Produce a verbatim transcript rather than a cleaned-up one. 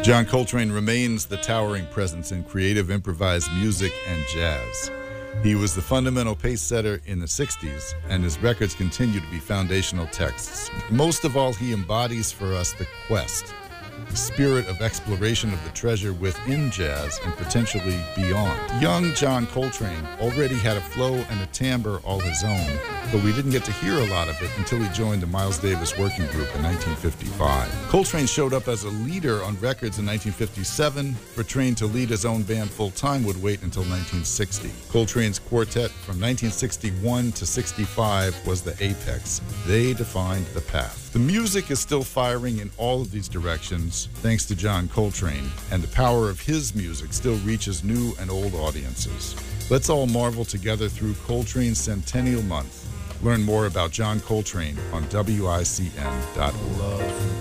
John Coltrane remains the towering presence in creative improvised music and jazz. He was the fundamental pace setter in the sixties, and his records continue to be foundational texts. Most of all, he embodies for us the quest, the spirit of exploration of the treasure within jazz and potentially beyond. Young John Coltrane already had a flow and a timbre all his own, but we didn't get to hear a lot of it until he joined the Miles Davis Working Group in nineteen fifty-five. Coltrane showed up as a leader on records in nineteen fifty-seven, but trained to lead his own band full-time would wait until nineteen sixty. Coltrane's quartet from nineteen sixty-one to sixty-five was the apex. They defined the path. The music is still firing in all of these directions thanks to John Coltrane, and the power of his music still reaches new and old audiences. Let's all marvel together through Coltrane's Centennial Month. Learn more about John Coltrane on W I C N dot org.